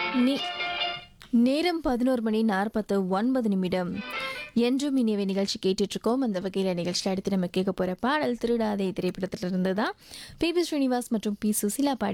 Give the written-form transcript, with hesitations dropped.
நீ நேரம் 11:49 என்றும் இனியவை நிகழ்ச்சி கேட்டுட்ருக்கோம். அந்த வகையில் நிகழ்ச்சியில் அடுத்து நம்ம கேட்க போகிற பாடல் திருடாதே திரைப்படத்திலிருந்து தான். பி.பி. ஸ்ரீனிவாஸ் மற்றும் பி. சுசிலா பாடி